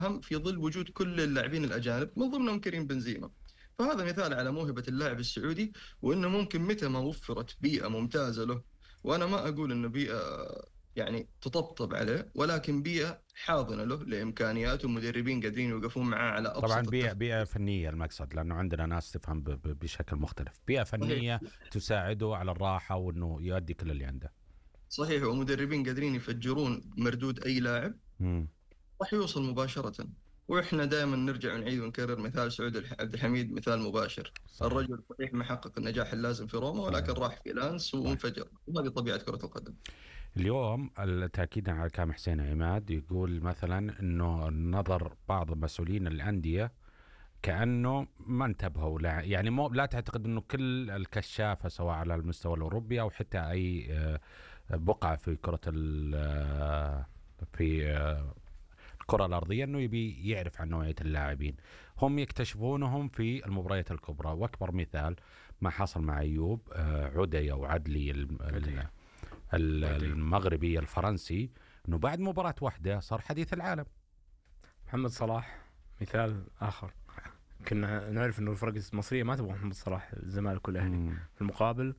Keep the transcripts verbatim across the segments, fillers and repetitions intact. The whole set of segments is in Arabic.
هم في ظل وجود كل اللاعبين الأجانب من ضمنهم كريم بنزيما. فهذا مثال على موهبة اللاعب السعودي، وإنه ممكن متى ما وفرت بيئة ممتازة له. وأنا ما أقول إنه بيئة يعني تطبطب عليه، ولكن بيئة حاضنة له لإمكانياته، ومدربين قادرين يوقفون معاه على طبعا أبسط بيئة التفاصيل. بيئة فنية المقصد، لأنه عندنا ناس تفهم ب- ب- بشكل مختلف. بيئة صحيح. فنية تساعده على الراحة وإنه يؤدي كل اللي عنده. صحيح، ومدربين قادرين يفجرون مردود أي لاعب مم. راح يوصل مباشرة. واحنا دائما نرجع ونعيد ونكرر مثال سعود الح- عبد الحميد، مثال مباشر. صحيح. الرجل صحيح ما حقق النجاح اللازم في روما، ولكن صحيح. راح في لانس طيب وانفجر، وهذه طبيعة كرة القدم. اليوم تأكيدا على كلام حسين عماد، يقول مثلا انه نظر بعض مسؤولين الأندية كأنه ما انتبهوا، لا يعني مو لا تعتقد انه كل الكشافة سواء على المستوى الأوروبي او حتى اي آه، بقعة في كرة ال- آه، في آه، الكرة الأرضية انه يبي يعرف عن نوعية اللاعبين. هم يكتشفونهم في المباريات الكبرى، واكبر مثال ما حصل مع ايوب آه، عدي او عدلي الم- عدي ال- ال- عدي المغربي الفرنسي، انه بعد مباراة واحدة صار حديث العالم. محمد صلاح مثال آخر. كنا نعرف إنه الفرق المصرية ما تبغى محمد صلاح، الزمالك والأهلي. مم. في المقابل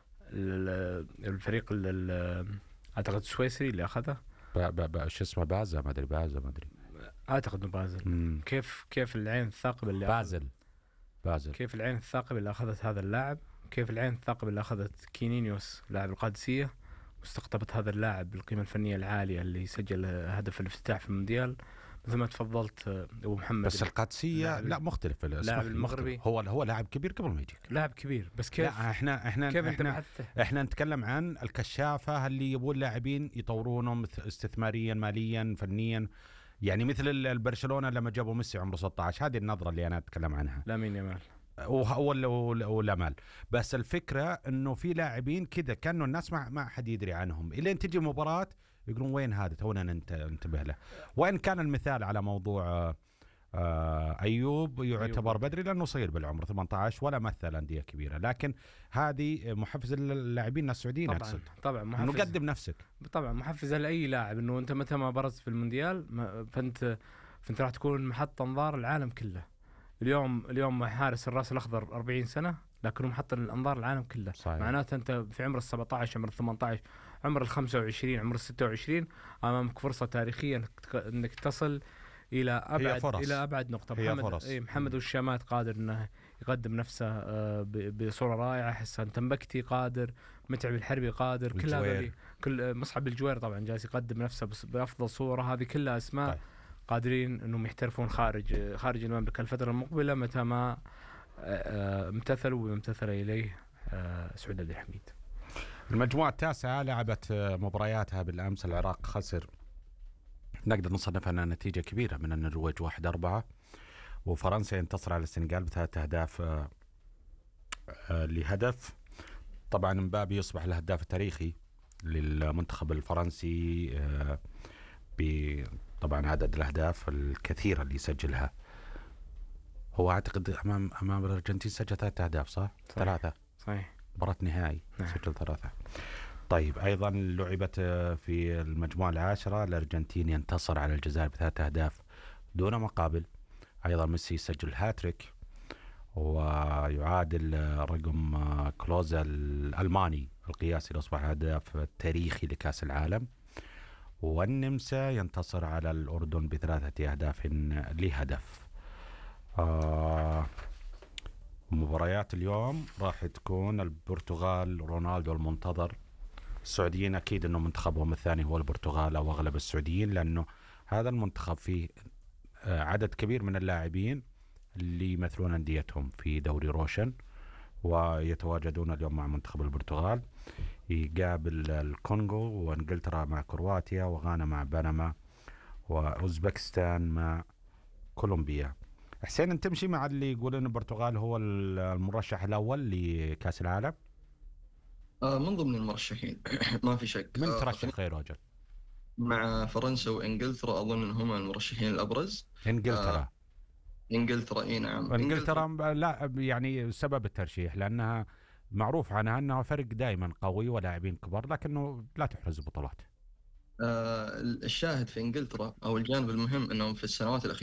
ال- الفريق ال- ال- أعتقد السويسري اللي أخذه، ب- ب- ب- شو اسمه، بازا ما ادري، بازا ما ادري. أعتقد إنه بازل. مم. كيف كيف العين الثاقبة اللي أخذ- بازل بازل كيف العين الثاقبة اللي أخذت هذا اللاعب، كيف العين الثاقبة اللي أخذت كينينيوس لاعب القادسية واستقطبت هذا اللاعب بالقيمة الفنية العالية اللي سجل هدف الافتتاح في المونديال مثل ما تفضلت أبو محمد. بس القادسية لاعب- لا مختلف، لاعب المغربي. هو هو لاعب كبير قبل ما يجيك. لاعب كبير، بس كيف لا احنا احنا كيف أنت احنا بحثته؟ احنا نتكلم عن الكشافة اللي يبون لاعبين يطورونهم استثماريا ماليا فنيا، يعني مثل ال- البرشلونة لما جابوا ميسي عمره ستة عشر، هذه النظرة اللي انا اتكلم عنها. لامين يامال. ولا ولا مال. بس الفكرة انه في لاعبين كذا كانوا الناس ما ما حد يدري عنهم، الين تجي مباراة يقولون وين هذا، تونا ننت- ننتبه له. وان كان المثال على موضوع آه، آه، ايوب يعتبر أيوب. بدري لانه صغير بالعمر ثمانية عشر ولا مثل انديه كبيره، لكن هذه محفز للاعبين السعوديين. طبعا اقصد طبعا انه محفز. قدم نفسك. طبعا محفزة لأي لاعب إنه أنت متى ما برزت في المونديال ما- فأنت فأنت راح تكون محط أنظار العالم كله. اليوم اليوم حارس الراس الأخضر أربعين سنة لكنه محط الأنظار العالم كله. صحيح. معناته أنت في عمر السبعة عشر، عمر الثمانية عشر، عمر الخمسة وعشرين، عمر الستة وعشرين، أمامك فرصة تاريخية إنك تك- إنك تصل إلى أبعد فرص. إلى أبعد نقطة. هي محمد فرص. إيه محمد والشامات قادر إنه يقدم نفسه آه، ب- بصورة رائعة. حسن تنبكتي قادر، متعب الحربي قادر، كل الجوير. هذول كل مصعب الجوير طبعا جالس يقدم نفسه بس بأفضل صورة. هذه كلها أسماء طيب. قادرين انهم يحترفون خارج خارج المملكه الفتره المقبله متى ما آه، امتثلوا وامتثل اليه آه، سعود عبد الحميد. المجموعه التاسعه لعبت آه، مبارياتها بالامس. العراق خسر، نقدر نصنفها انها نتيجه كبيره من النرويج واحد أربعة، وفرنسا ينتصر على السنغال بثلاث اهداف آه، آه، لهدف. طبعا مبابي يصبح الهداف التاريخي للمنتخب الفرنسي آه، بطبعا عدد الاهداف الكثيره اللي يسجلها. هو اعتقد امام امام الارجنتين سجل ثلاث اهداف صح؟ صحيح. ثلاثه صحيح. مباراة نهائي نعم. سجل ثلاثة. طيب أيضا لعبت آه، في المجموعة العاشرة الأرجنتين ينتصر على الجزائر بثلاث أهداف دون مقابل. أيضا ميسي يسجل هاتريك ويعادل آه، رقم آه، كلوزا الألماني القياسي اللي أصبح هدف تاريخي لكأس العالم. والنمسا ينتصر على الأردن بثلاثة أهداف لهدف. آه مباريات اليوم راح تكون البرتغال رونالدو المنتظر. السعوديين أكيد أنه منتخبهم الثاني هو البرتغال أو أغلب السعوديين، لأنه هذا المنتخب فيه آه، عدد كبير من اللاعبين اللي يمثلون أنديتهم في دوري روشن، ويتواجدون اليوم مع منتخب البرتغال. يقابل الكونغو وانجلترا مع كرواتيا وغانا مع بنما وأوزبكستان مع كولومبيا. حسين انت تمشي مع اللي يقول ان البرتغال هو المرشح الاول لكاس العالم؟ آه من ضمن المرشحين ما في شك. من آه ترشح خير رجل؟ مع فرنسا وانجلترا اظن انهم المرشحين الابرز. انجلترا. آه انجلترا اي نعم. انجلترا لا يعني سبب الترشيح لانها معروف عنها انها فريق دائما قوي ولاعبين كبار لكنه لا تحرز بطولات. آه، الشاهد في انجلترا او الجانب المهم انهم في السنوات الاخيره